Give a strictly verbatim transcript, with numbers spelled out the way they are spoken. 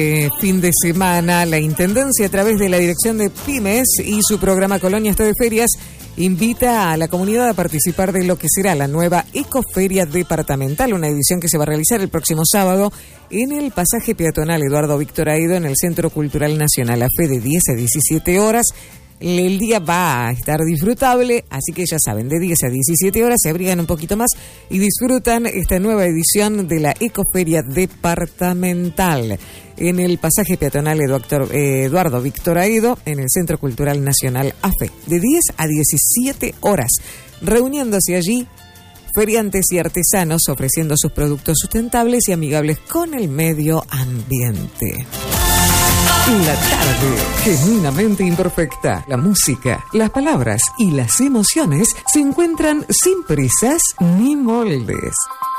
Eh, fin de semana, la Intendencia, a través de la Dirección de Pymes y su programa Colonia está de Ferias, invita a la comunidad a participar de lo que será la nueva Ecoferia Departamental, una edición que se va a realizar el próximo sábado en el pasaje peatonal Eduardo Víctor Aedo en el Centro Cultural Nacional A F E de diez a diecisiete horas. El día va a estar disfrutable, así que ya saben, de diez a diecisiete horas se abrigan un poquito más y disfrutan esta nueva edición de la Ecoferia Departamental en el pasaje peatonal Eduardo Víctor Aedo en el Centro Cultural Nacional A F E, de diez a diecisiete horas, reuniéndose allí feriantes y artesanos ofreciendo sus productos sustentables y amigables con el medio ambiente. La tarde, genuinamente imperfecta. La música, las palabras y las emociones se encuentran sin prisas ni moldes.